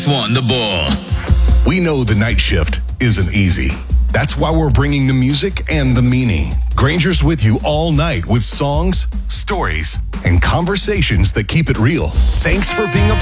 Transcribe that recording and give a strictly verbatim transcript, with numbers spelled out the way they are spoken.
Won the ball. We know the night shift isn't easy. That's why we're bringing the music and the meaning. Granger's with you all night with songs, stories, and conversations that keep it real. Thanks for being a